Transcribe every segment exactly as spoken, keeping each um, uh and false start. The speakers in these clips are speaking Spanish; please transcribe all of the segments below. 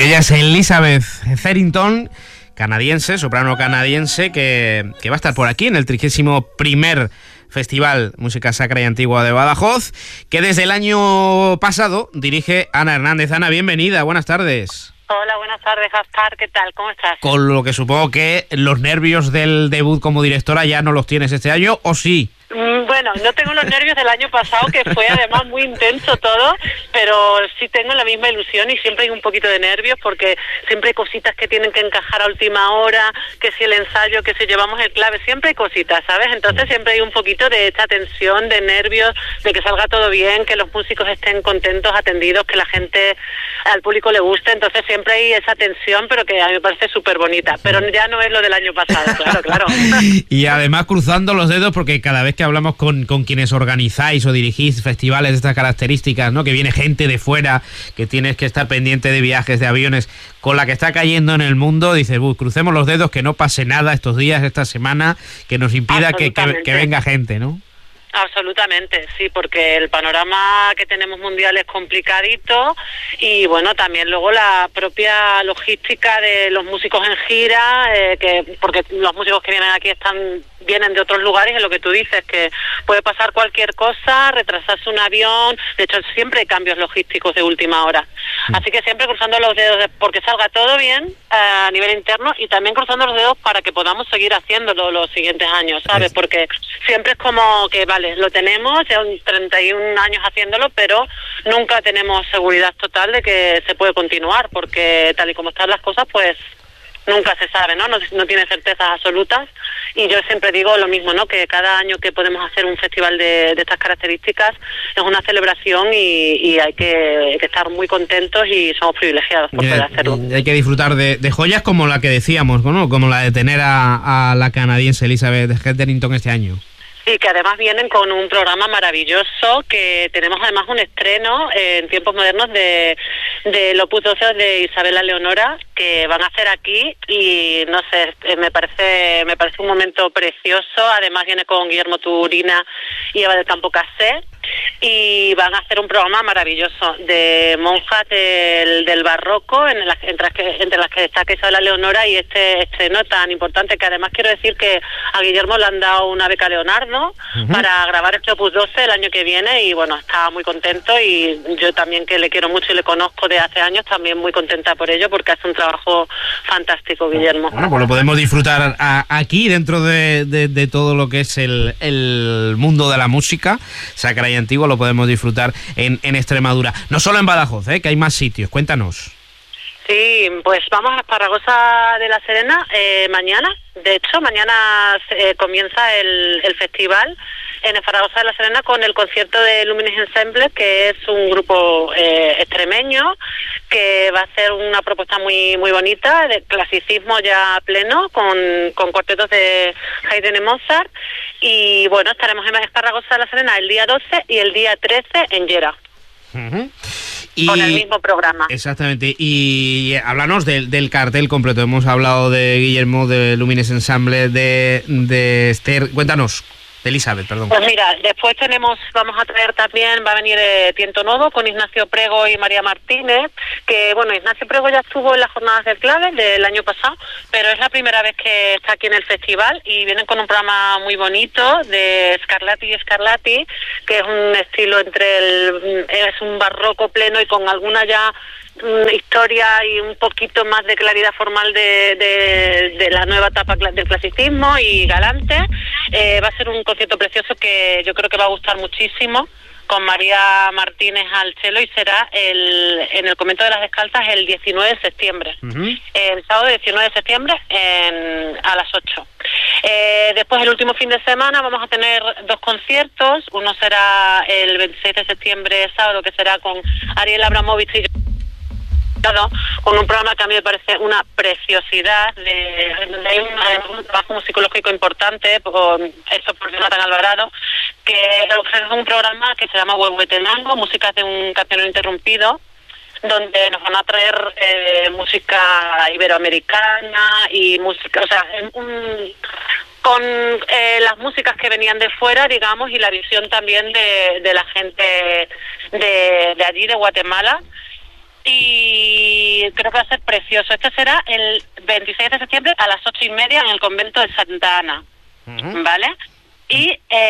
Ella es Elizabeth Therington, canadiense, soprano canadiense, que, que va a estar por aquí en el trigésimo primer Festival Música Sacra y Antigua de Badajoz, que desde el año pasado dirige Ana Hernández. Ana, bienvenida, buenas tardes. Hola, buenas tardes, Gaspar, ¿qué tal? ¿Cómo estás? Con lo que supongo que los nervios del debut como directora ya no los tienes este año, ¿o sí? Bueno, no tengo los nervios del año pasado, que fue además muy intenso todo, pero sí tengo la misma ilusión y siempre hay un poquito de nervios porque siempre hay cositas que tienen que encajar a última hora, que si el ensayo, que si llevamos el clave, siempre hay cositas, ¿sabes? Entonces siempre hay un poquito de esta tensión, de nervios, de que salga todo bien, que los músicos estén contentos, atendidos, que la gente, al público le guste, entonces siempre hay esa tensión, pero que a mí me parece súper bonita, pero ya no es lo del año pasado, claro, claro. Y además cruzando los dedos porque cada vez que hablamos con, con quienes organizáis o dirigís festivales de estas características, ¿no? Que viene gente de fuera, que tienes que estar pendiente de viajes, de aviones, con la que está cayendo en el mundo, dices, uh, crucemos los dedos, que no pase nada estos días, esta semana, que nos impida que, que, que venga gente, ¿no? Absolutamente, sí, porque el panorama que tenemos mundial es complicadito y bueno, también luego la propia logística de los músicos en gira, eh, que porque los músicos que vienen aquí están vienen de otros lugares, es lo que tú dices, que puede pasar cualquier cosa, retrasarse un avión, de hecho siempre hay cambios logísticos de última hora, mm. así que siempre cruzando los dedos porque salga todo bien eh, a nivel interno y también cruzando los dedos para que podamos seguir haciéndolo los siguientes años, ¿sabes? Porque siempre es como que vale, lo tenemos, ya treinta y un años haciéndolo, pero nunca tenemos seguridad total de que se puede continuar, porque tal y como están las cosas, pues nunca se sabe, ¿no? No, no tiene certezas absolutas y yo siempre digo lo mismo, ¿no? Que cada año que podemos hacer un festival de, de estas características es una celebración y, y hay, que, hay que estar muy contentos y somos privilegiados por poder hacerlo. Hay que disfrutar de, de joyas como la que decíamos, ¿no? Como la de tener a, a la canadiense Elizabeth Therington este año. Sí, que además vienen con un programa maravilloso, que tenemos además un estreno eh, en tiempos modernos de, de Opus doce de Isabella Leonora, que van a hacer aquí y no sé, eh, me parece me parece un momento precioso. Además viene con Guillermo Turina y Eva del Campo Casé y van a hacer un programa maravilloso de monjas del, del barroco, en las, entre, las que, entre las que destaca Isabella Leonora y este estreno tan importante, que además quiero decir que a Guillermo le han dado una beca Leonardo uh-huh. para grabar este Opus doce el año que viene y bueno, está muy contento y yo también, que le quiero mucho y le conozco de hace años, también muy contenta por ello porque hace un trabajo fantástico, Guillermo. Bueno, pues lo podemos disfrutar a, aquí dentro de, de, de todo lo que es el, el mundo de la música sacra y antigua, lo podemos disfrutar en, en Extremadura. No solo en Badajoz, ¿eh? Que hay más sitios. Cuéntanos. Sí, pues vamos a Esparragosa de la Serena eh, mañana. De hecho, mañana eh, comienza el, el festival en Esparragosa de la Serena con el concierto de Lumines Ensemble, que es un grupo eh, extremeño que va a hacer una propuesta muy muy bonita de clasicismo ya pleno con, con cuartetos de Haydn y Mozart. Y bueno, estaremos en Esparragosa de la Serena el día doce y el día trece en Llera. Uh-huh. Y, con el mismo programa. Exactamente. Y háblanos del, del cartel completo. Hemos hablado de Guillermo, de Lumines Ensemble, de, de Esther. Cuéntanos, de Elizabeth, perdón. Pues mira, después tenemos, vamos a traer también, va a venir eh, Tiento Nuevo con Ignacio Prego y María Martínez, que bueno, Ignacio Prego ya estuvo en las jornadas del clave del año pasado, pero es la primera vez que está aquí en el festival y vienen con un programa muy bonito de Scarlatti y Scarlatti, que es un estilo entre el, es un barroco pleno y con alguna ya historia y un poquito más de claridad formal de, de, de la nueva etapa del clasicismo y galante. Eh, va a ser un concierto precioso que yo creo que va a gustar muchísimo, con María Martínez al cello, y será el en el Convento de las Descalzas el diecinueve de septiembre. Uh-huh. El sábado diecinueve de septiembre en, a las ocho. Eh, después, el último fin de semana, vamos a tener dos conciertos. Uno será el veintiséis de septiembre, sábado, que será con Ariel Abramovich y con un programa que a mí me parece una preciosidad, de, donde hay un, un trabajo musicológico importante, por, eso por Jonathan Alvarado, que es un programa que se llama Huehuetenango, músicas de un cancionero interrumpido, donde nos van a traer eh, música iberoamericana y música, o sea, un, con eh, las músicas que venían de fuera, digamos, y la visión también de, de la gente de, de allí, de Guatemala. Y y creo que va a ser precioso. Este será el veintiséis de septiembre a las ocho y media en el convento de Santa Ana, uh-huh. ¿vale? Y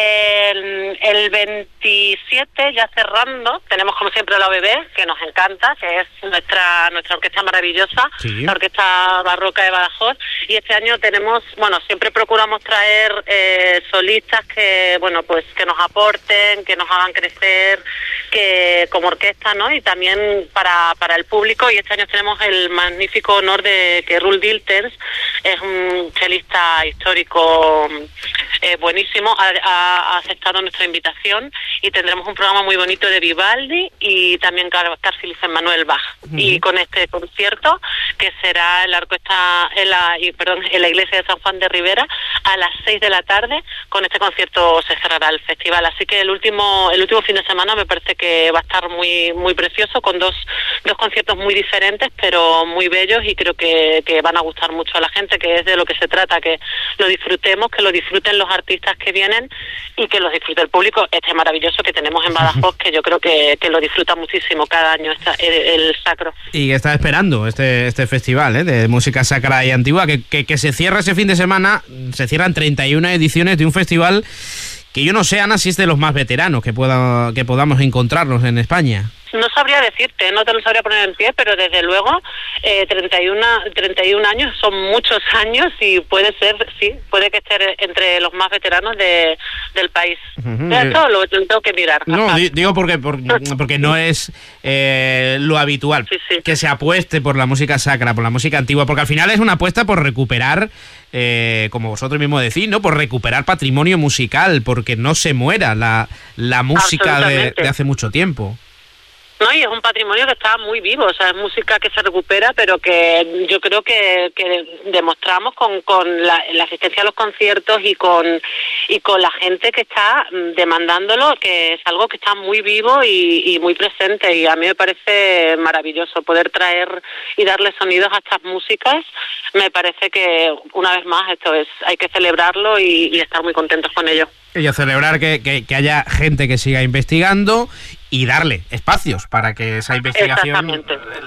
el, el veintisiete, ya cerrando, tenemos como siempre la O B B, que nos encanta, que es nuestra nuestra orquesta maravillosa, sí. La Orquesta Barroca de Badajoz. Y este año tenemos, bueno, siempre procuramos traer eh, solistas que, bueno, pues que nos aporten, que nos hagan crecer, que como orquesta, ¿no? Y también para para el público. Y este año tenemos el magnífico honor de que Roel Diltens es un chelista histórico eh, buenísimo. Ha, ha aceptado nuestra invitación y tendremos un programa muy bonito de Vivaldi y también Carl Manuel Bach. Uh-huh. Y con este concierto, que será en la orquesta, en la, y, perdón, en la iglesia de San Juan de Ribera a las seis de la tarde, con este concierto se cerrará el festival. Así que el último el último fin de semana me parece que va a estar muy muy precioso, con dos dos conciertos muy diferentes, pero muy bellos, y creo que, que van a gustar mucho a la gente, que es de lo que se trata, que lo disfrutemos, que lo disfruten los artistas que vienen y que los disfrute el público este maravilloso que tenemos en Badajoz, que yo creo que, que lo disfruta muchísimo cada año esta, el, el sacro. Y que está esperando este este festival ¿eh? de música sacra y antigua, que, que, que se cierra ese fin de semana. Se cierran treinta y una ediciones de un festival que yo no sé, Ana, si es de los más veteranos que, pueda, que podamos encontrarnos en España. No sabría decirte, no te lo sabría poner en pie, pero desde luego eh, treinta y uno años son muchos años, y puede ser, sí, puede que esté entre los más veteranos de, del país. Uh-huh. Esto lo tengo que mirar. No, di, digo porque, porque, porque no es eh, lo habitual, sí, sí. que se apueste por la música sacra, por la música antigua, porque al final es una apuesta por recuperar, eh, como vosotros mismos decís, ¿no? Por recuperar patrimonio musical, porque no se muera la, la música de, de hace mucho tiempo. No, y es un patrimonio que está muy vivo, o sea, es música que se recupera, pero que yo creo que, que demostramos con, con la, la asistencia a los conciertos y con y con la gente que está demandándolo, que es algo que está muy vivo y, y muy presente, y a mí me parece maravilloso poder traer y darle sonidos a estas músicas. Me parece que, una vez más, esto es, hay que celebrarlo y, y estar muy contentos con ello. Y a celebrar que, que, que haya gente que siga investigando y darle espacios para que esa investigación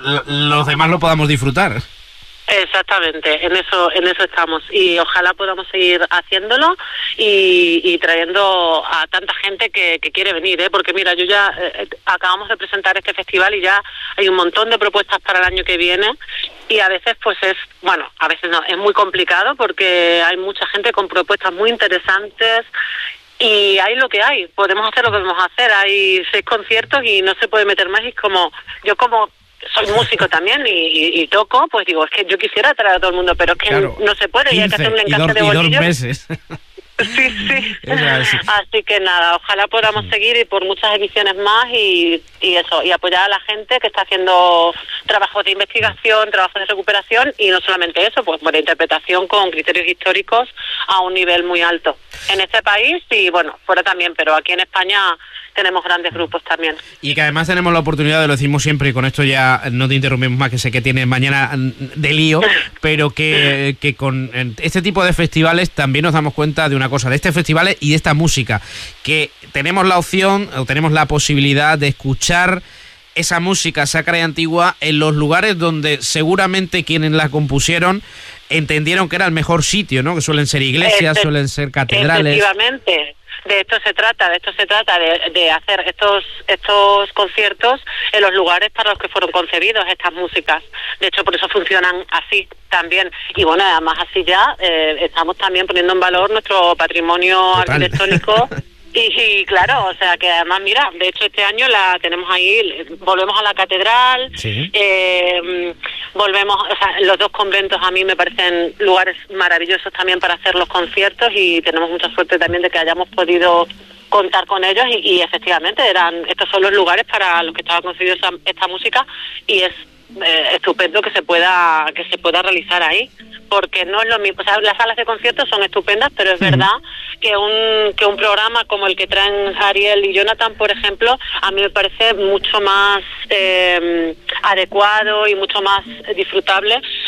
los demás lo podamos disfrutar. Exactamente, en eso en eso estamos, y ojalá podamos seguir haciéndolo y, y trayendo a tanta gente que, que quiere venir, ¿eh? Porque mira, yo ya eh, acabamos de presentar este festival y ya hay un montón de propuestas para el año que viene, y a veces pues es, bueno, a veces no, es muy complicado porque hay mucha gente con propuestas muy interesantes. Y hay lo que hay, podemos hacer lo que podemos hacer, hay seis conciertos y no se puede meter más, y es como, yo como soy músico también y, y, y toco, pues digo, es que yo quisiera traer a todo el mundo, pero es que claro, no se puede, y hay que hacer un encaje de bolillos. Y dos meses. Sí, sí. Así. Así que nada, ojalá podamos seguir y por muchas ediciones más, y, y eso, y apoyar a la gente que está haciendo trabajos de investigación, trabajos de recuperación, y no solamente eso, pues buena interpretación con criterios históricos a un nivel muy alto. En este país y bueno, fuera también, pero aquí en España tenemos grandes grupos también. Y que además tenemos la oportunidad, de lo decimos siempre, y con esto ya no te interrumpimos más, que sé que tienes mañana de lío, pero que, que con este tipo de festivales también nos damos cuenta de una cosa, de este festival y de esta música, que tenemos la opción o tenemos la posibilidad de escuchar esa música sacra y antigua en los lugares donde seguramente quienes la compusieron entendieron que era el mejor sitio, ¿no? Que suelen ser iglesias, este, suelen ser catedrales. Efectivamente. De esto se trata, de esto se trata, de, de hacer estos estos conciertos en los lugares para los que fueron concebidos estas músicas. De hecho, por eso funcionan así también. Y bueno, además así ya eh, estamos también poniendo en valor nuestro patrimonio Total. arquitectónico. Y, y claro, o sea que además, mira, de hecho este año la tenemos ahí, volvemos a la catedral, sí. eh, volvemos, o sea, los dos conventos a mí me parecen lugares maravillosos también para hacer los conciertos, y tenemos mucha suerte también de que hayamos podido contar con ellos, y, y efectivamente eran estos son los lugares para los que estaba concebida esta, esta música, y es eh, estupendo que se pueda que se pueda realizar ahí, porque no es lo mismo, o sea, las salas de conciertos son estupendas, pero es verdad que un que un programa como el que traen Ariel y Jonathan, por ejemplo, a mí me parece mucho más eh, adecuado y mucho más disfrutable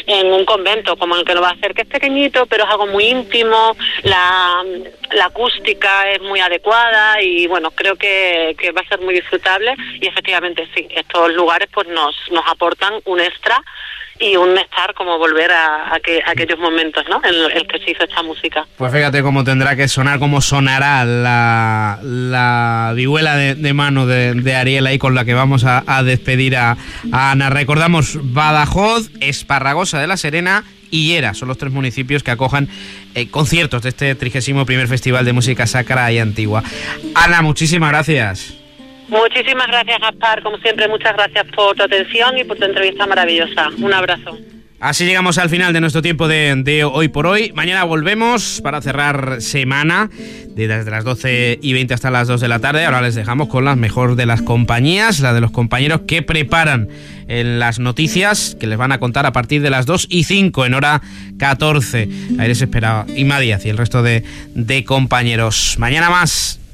en un convento como el que lo va a hacer, que es pequeñito, pero es algo muy íntimo, la, la acústica es muy adecuada y bueno, creo que, que va a ser muy disfrutable y efectivamente sí, estos lugares pues nos, nos aportan un extra y un estar como volver a, a, que, a aquellos momentos, ¿no?, en el que se hizo esta música. Pues fíjate cómo tendrá que sonar, cómo sonará la, la vihuela de, de mano de, de Ariel ahí con la que vamos a, a despedir a, a Ana. Recordamos, Badajoz, Esparragosa de la Serena y Llera son los tres municipios que acojan eh, conciertos de este trigésimo primer Festival de Música Sacra y Antigua. Ana, muchísimas gracias. Muchísimas gracias, Gaspar. Como siempre, muchas gracias por tu atención y por tu entrevista maravillosa. Un abrazo. Así llegamos al final de nuestro tiempo de, de Hoy por Hoy. Mañana volvemos para cerrar semana desde las doce y veinte hasta las dos de la tarde. Ahora les dejamos con las mejor de las compañías, la de los compañeros que preparan en las noticias que les van a contar a partir de las dos y cinco en hora catorce. Ahí les espera Inma Díaz y el resto de, de compañeros. Mañana más.